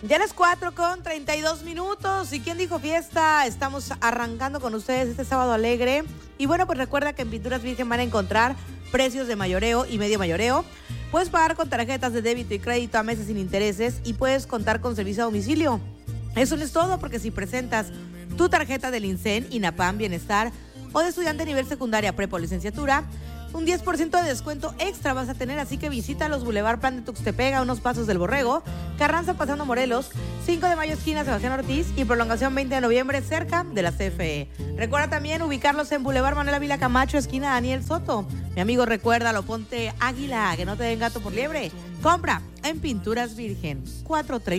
Ya las 4:32. ¿Y quién dijo fiesta? Estamos arrancando con ustedes este sábado alegre. Y bueno, pues recuerda que en Pinturas Virgen van a encontrar precios de mayoreo y medio mayoreo. Puedes pagar con tarjetas de débito y crédito a meses sin intereses y puedes contar con servicio a domicilio. Eso no es todo, porque si presentas tu tarjeta del INSEN, INAPAM, Bienestar o de estudiante a nivel secundaria, prepa o licenciatura, un 10% de descuento extra vas a tener, así que visita los Boulevard Plan de Tuxtepec, a unos pasos del Borrego, Carranza pasando Morelos, 5 de mayo esquina Sebastián Ortiz y prolongación 20 de noviembre cerca de la CFE. Recuerda también ubicarlos en Boulevard Manuel Ávila Camacho, esquina Daniel Soto. Mi amigo, recuérdalo, ponte águila, que no te den gato por liebre. Compra en Pinturas Virgen, 4:33.